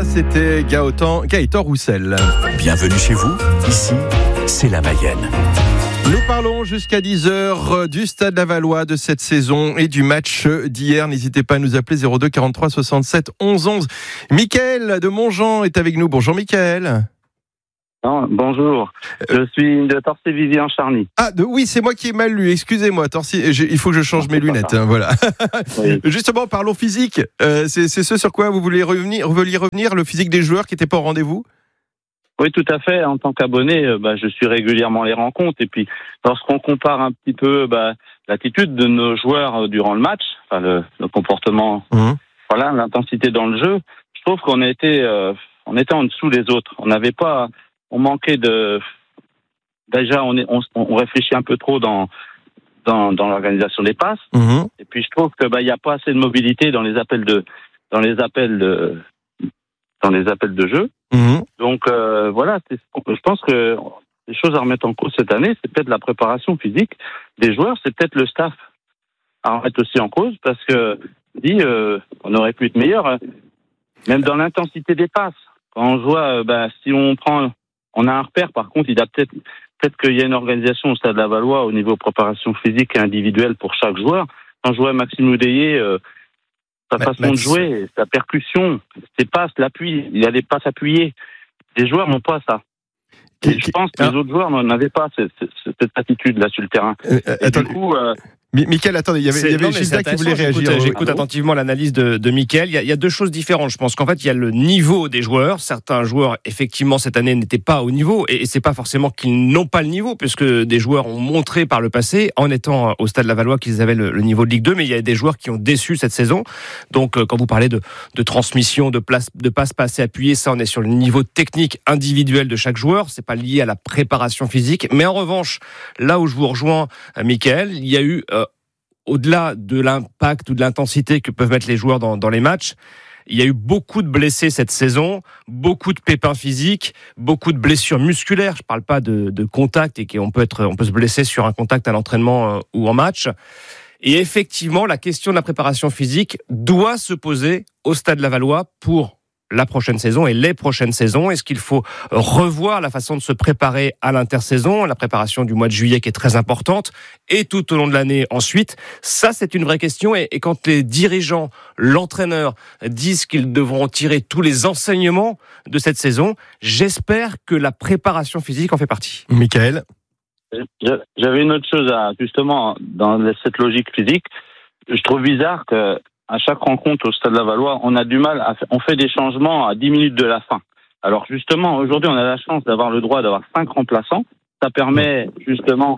ça, c'était Gaëtan Roussel. Bienvenue chez vous, ici, c'est la Mayenne. Nous parlons jusqu'à 10h du Stade Lavallois de cette saison et du match d'hier. N'hésitez pas à nous appeler 02 43 67 11 11. Mickaël de Montjean est avec nous. Bonjour Mickaël. Bonjour, je suis de Torcy-Vivien-Charny. Oui, c'est moi qui ai mal lu, excusez-moi. Il faut que je change mes lunettes. Voilà. Oui. Justement, parlons physique. C'est ce sur quoi vous vouliez revenir, le physique des joueurs qui n'étaient pas au rendez-vous ? Oui, tout à fait. En tant qu'abonné, je suis régulièrement les rencontres. Et puis, lorsqu'on compare un petit peu l'attitude de nos joueurs durant le match, le comportement, l'intensité dans le jeu, je trouve qu'on était en dessous des autres. On manquait déjà, on réfléchit un peu trop dans l'organisation des passes. Et puis, je trouve que il y a pas assez de mobilité dans les appels de jeu. Donc je pense que les choses à remettre en cause cette année, c'est peut-être la préparation physique des joueurs, c'est peut-être le staff à remettre aussi en cause, parce que on aurait pu être meilleur, même dans l'intensité des passes. Quand on voit, si on a un repère, par contre, il a peut-être qu'il y a une organisation au Stade Lavallois au niveau préparation physique et individuelle pour chaque joueur. Quand je vois Maxime Oudéier, sa façon de jouer, sa percussion, ses passes, l'appui, il allait pas s'appuyer. Les joueurs n'ont pas ça. Et je pense que les autres joueurs n'avaient pas cette attitude-là sur le terrain. Du coup... Mickaël, attendez, il y avait Gilda qui voulait réagir. J'écoute attentivement l'analyse de Mickaël. Il y a deux choses différentes. Je pense qu'en fait, il y a le niveau des joueurs. Certains joueurs, effectivement, cette année, n'étaient pas au niveau. Et c'est pas forcément qu'ils n'ont pas le niveau, puisque des joueurs ont montré par le passé, en étant au Stade Lavallois, qu'ils avaient le niveau de Ligue 2. Mais il y a des joueurs qui ont déçu cette saison. Donc, quand vous parlez de transmission, de passes pas assez appuyées, ça, on est sur le niveau technique individuel de chaque joueur. C'est pas lié à la préparation physique. Mais en revanche, là où je vous rejoins, Mickaël, il y a eu... au-delà de l'impact ou de l'intensité que peuvent mettre les joueurs dans les matchs, il y a eu beaucoup de blessés cette saison, beaucoup de pépins physiques, beaucoup de blessures musculaires. Je ne parle pas de contact et on peut se blesser sur un contact à l'entraînement ou en match. Et effectivement, la question de la préparation physique doit se poser au Stade Lavallois pour la prochaine saison et les prochaines saisons. Est-ce qu'il faut revoir la façon de se préparer à l'intersaison, la préparation du mois de juillet qui est très importante, et tout au long de l'année ensuite? Ça, c'est une vraie question. Et quand les dirigeants, l'entraîneur disent qu'ils devront tirer tous les enseignements de cette saison, j'espère que la préparation physique en fait partie. Mickaël? J'avais une autre chose justement, dans cette logique physique. Je trouve bizarre que à chaque rencontre au Stade Lavallois, on a du mal on fait des changements à 10 minutes de la fin. Alors justement, aujourd'hui, on a la chance d'avoir le droit d'avoir 5 remplaçants. Ça permet justement,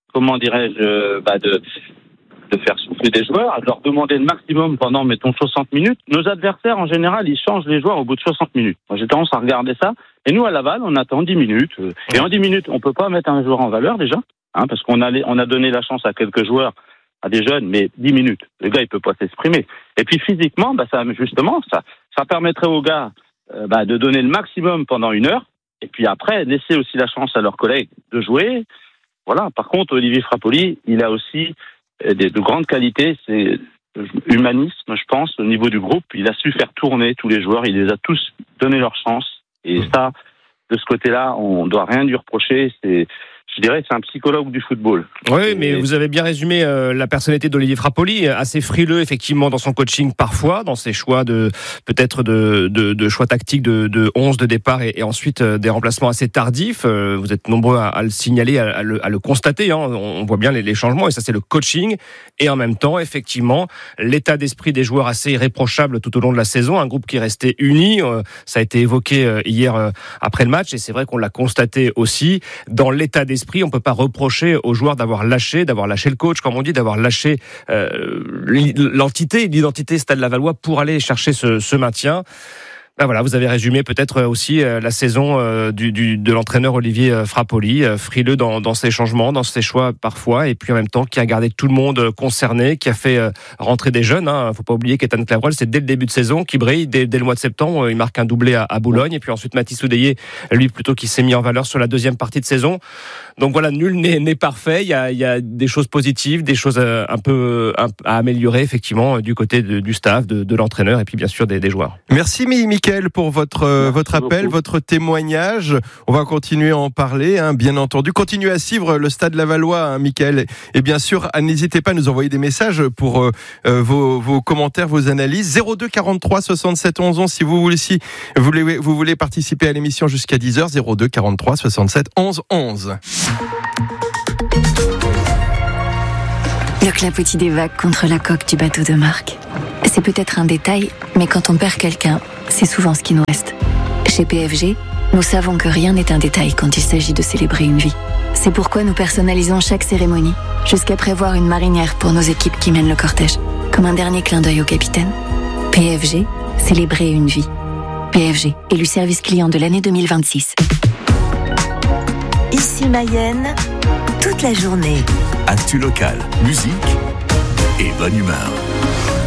de faire souffler des joueurs, de leur demander le maximum pendant, mettons, 60 minutes. Nos adversaires, en général, ils changent les joueurs au bout de 60 minutes. Moi, j'ai tendance à regarder ça. Et nous, à Laval, on attend 10 minutes. Et en 10 minutes, on peut pas mettre un joueur en valeur, déjà, parce qu'on a donné la chance à quelques joueurs, à des jeunes, mais 10 minutes. Le gars, il peut pas s'exprimer. Et puis, physiquement, ça permettrait aux gars, de donner le maximum pendant 1 heure. Et puis après, laisser aussi la chance à leurs collègues de jouer. Voilà. Par contre, Olivier Frappoli, il a aussi de grandes qualités. C'est humanisme, je pense, au niveau du groupe. Il a su faire tourner tous les joueurs. Il les a tous donné leur chance. Et ça, de ce côté-là, on doit rien lui reprocher. Je dirais que c'est un psychologue du football. Oui, mais vous avez bien résumé la personnalité d'Olivier Frappoli, assez frileux effectivement dans son coaching parfois, dans ses choix de choix tactiques de 11 de départ et ensuite des remplacements assez tardifs. Vous êtes nombreux à le signaler, à le constater. On voit bien les changements et ça c'est le coaching. Et en même temps, effectivement, l'état d'esprit des joueurs assez irréprochable tout au long de la saison, un groupe qui est resté uni. Ça a été évoqué hier après le match et c'est vrai qu'on l'a constaté aussi dans l'état d'esprit. On ne peut pas reprocher aux joueurs d'avoir lâché le coach, comme on dit, d'avoir lâché l'identité Stade Lavallois pour aller chercher ce maintien. Voilà, vous avez résumé peut-être aussi la saison de l'entraîneur Olivier Frappoli, frileux dans ses changements, dans ses choix parfois, et puis en même temps qui a gardé tout le monde concerné, qui a fait rentrer des jeunes. Faut pas oublier qu'Ethan Clavreul, c'est dès le début de saison qui brille, dès le mois de septembre, il marque un doublé à Boulogne, et puis ensuite Mathis Oudéier, lui plutôt qui s'est mis en valeur sur la deuxième partie de saison. Donc voilà, nul n'est parfait. Il y a des choses positives, des choses un peu à améliorer effectivement du côté du staff, de l'entraîneur, et puis bien sûr des joueurs. Merci Mickaël. Mickaël, pour votre appel, beaucoup. votre témoignage. On va continuer à en parler, bien entendu. Continuez à suivre le Stade Lavallois, Mickaël. Et bien sûr, n'hésitez pas à nous envoyer des messages pour vos commentaires, vos analyses. 02 43 67 11 11 si vous voulez participer à l'émission jusqu'à 10h. 02 43 67 11 11. Le clapotis des vagues contre la coque du bateau de Marc. C'est peut-être un détail, mais quand on perd quelqu'un, c'est souvent ce qui nous reste. Chez PFG, nous savons que rien n'est un détail quand il s'agit de célébrer une vie. C'est pourquoi nous personnalisons chaque cérémonie, jusqu'à prévoir une marinière pour nos équipes qui mènent le cortège, comme un dernier clin d'œil au capitaine. PFG, célébrer une vie. PFG, élu service client de l'année 2026. Ici Mayenne, toute la journée. Actu locale, musique et bonne humeur.